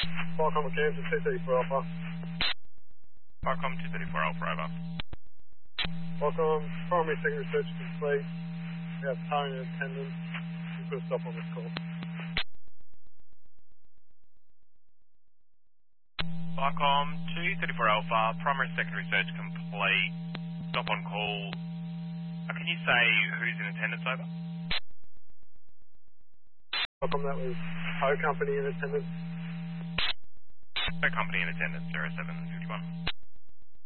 Welcome to Kansas City for Alpha. Welcome 234 Alpha, over. Welcome, primary secondary search complete. We have Tony in attendance. You put a stop on this call. Welcome 234 Alpha, primary secondary search complete. Stop on call. Can you say who's in attendance, over? Welcome, that was Tow Company in attendance. No company in attendance, 0751.